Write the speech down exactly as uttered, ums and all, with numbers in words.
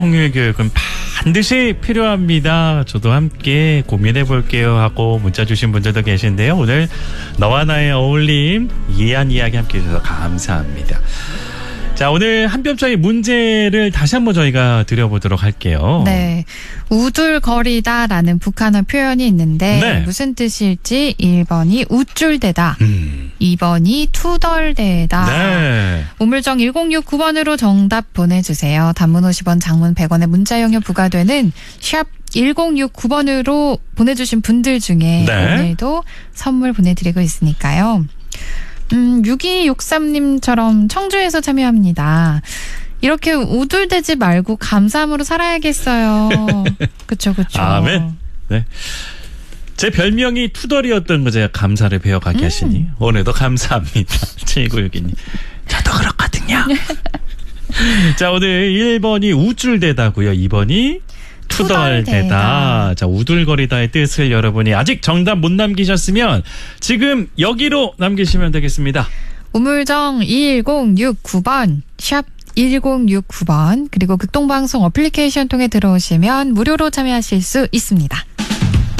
홍유의 교육은 반드시 필요합니다. 저도 함께 고민해 볼게요 하고 문자 주신 분들도 계신데요. 오늘 너와 나의 어울림 이해한 이야기 함께 해주셔서 감사합니다. 자, 오늘 한뼘짜리 문제를 다시 한번 저희가 드려보도록 할게요. 네, 우둘거리다라는 북한어 표현이 있는데 네. 무슨 뜻일지 일 번이 우쭐대다, 음. 이 번이 투덜대다. 네. 우물정 일공육구 번으로 정답 보내주세요. 단문 오십 원, 장문 백 원의 문자용료 부과되는 샵 일공육구 번으로 보내주신 분들 중에 네. 오늘도 선물 보내드리고 있으니까요. 음, 육이육삼 님처럼 청주에서 참여합니다. 이렇게 우둘대지 말고 감사함으로 살아야겠어요. 그쵸, 그쵸. 아멘. 네. 제 별명이 투덜이었던 거 제가 감사를 배워가게 음. 하시니 오늘도 감사합니다. 칠구육이 님. 저도 그렇거든요. 자, 오늘 일 번이 우쭐대다고요. 이 번이 투덜대다. 투덜대다. 자, 우둘거리다의 뜻을 여러분이 아직 정답 못 남기셨으면 지금 여기로 남기시면 되겠습니다. 우물정 일공육구 번, 샵 일공육구 번, 그리고 극동방송 어플리케이션 통해 들어오시면 무료로 참여하실 수 있습니다.